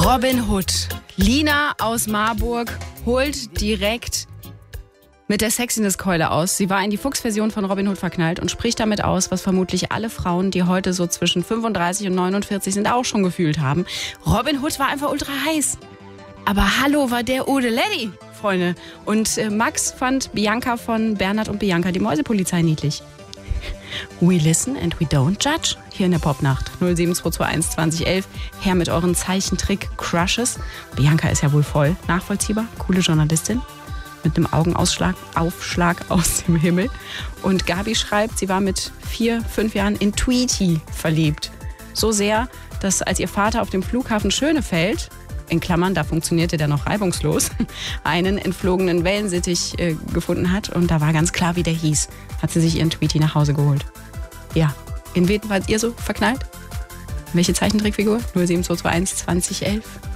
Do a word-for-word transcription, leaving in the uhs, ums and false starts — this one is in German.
Robin Hood. Lina aus Marburg holt direkt mit der Sexiness-Keule aus. Sie war in die Fuchsversion von Robin Hood verknallt und spricht damit aus, was vermutlich alle Frauen, die heute so zwischen fünfunddreißig und neunundvierzig sind, auch schon gefühlt haben. Robin Hood war einfach ultra heiß. Aber hallo, war der Ode Lady, Freunde. Und äh, Max fand Bianca von Bernhard und Bianca, die Mäusepolizei, niedlich. We listen and we don't judge. Hier in der Popnacht. null sieben zwei zwei eins zwanzig elf. Her mit euren Zeichentrick-Crushes. Bianca ist ja wohl voll nachvollziehbar. Coole Journalistin. Mit einem Augenausschlag, Aufschlag aus dem Himmel. Und Gabi schreibt, sie war mit vier, fünf Jahren in Tweety verliebt. So sehr, dass als ihr Vater auf dem Flughafen Schönefeld, in Klammern, da funktionierte der noch reibungslos, einen entflogenen Wellensittich äh, gefunden hat. Und da war ganz klar, wie der hieß. Hat sie sich ihren Tweety nach Hause geholt. Ja, in wen wart ihr so verknallt? Welche Zeichentrickfigur? null sieben zwei zwei eins zwanzig elf.